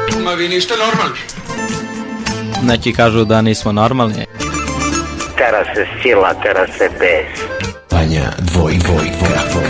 Ma vi niste normalni. Neki kažu da nismo normalni. Tera se sila, tera se bes. Vanja, dvojka.